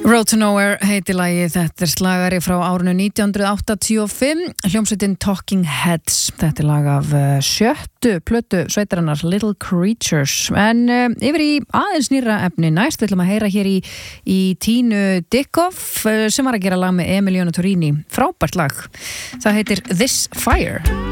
Road to Nowhere heiti lagið, þetta slagari frá árinu 1985, hljómsveitin Talking Heads, þetta lag af sjöttu plötu sveitarinnar Little Creatures, en yfir í aðeins nýra efni næst, við ætlum að heyra hér í Tínu Dickoff sem var að gera lag með Emiliano Torrini, frábært lag, það heitir This Fire.